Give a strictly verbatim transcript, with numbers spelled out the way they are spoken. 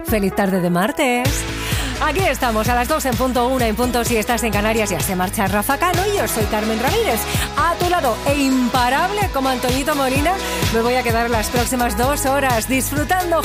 Feliz tarde de martes. Aquí estamos a las dos en punto, una en punto si estás en Canarias. Ya se marcha Rafa Cano y yo soy Carmen Ramírez. A tu lado e imparable como Antoñito Molina. Me voy a quedar las próximas dos horas disfrutando